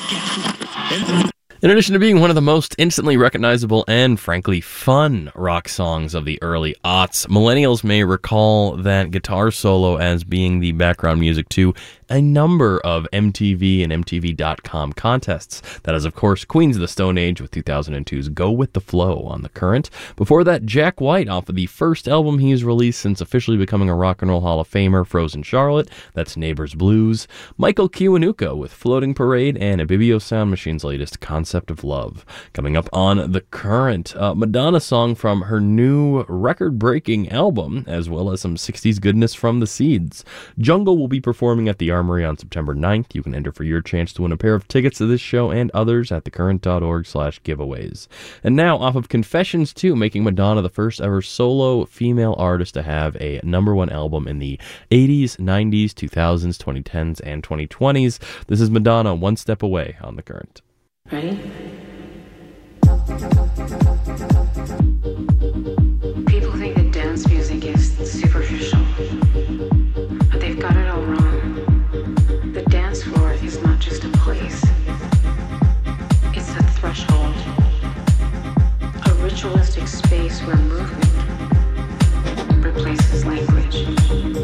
In addition to being one of the most instantly recognizable and, frankly, fun rock songs of the early aughts, millennials may recall that guitar solo as being the background music to a number of MTV and MTV.com contests. That is, of course, Queens of the Stone Age with 2002's Go With The Flow on The Current. Before that, Jack White off of the first album he's released since officially becoming a Rock and Roll Hall of Famer, Frozen Charlotte. That's Neighbors Blues. Michael Kiwanuka with Floating Parade, and Ibibio Sound Machine's latest, Concept of Love. Coming up on The Current, Madonna song from her new record-breaking album, as well as some 60s goodness from The Seeds. Jungle will be performing at the Armory on September 9th. You can enter for your chance to win a pair of tickets to this show and others at thecurrent.org/giveaways. And now, off of Confessions 2, making Madonna the first ever solo female artist to have a #1 album in the 80s, 90s, 2000s, 2010s, and 2020s. This is Madonna, One Step Away on The Current. Ready? People think that dance music is superficial, but they've got it all wrong. The dance floor is not just a place, it's a threshold, a ritualistic space where movement replaces language.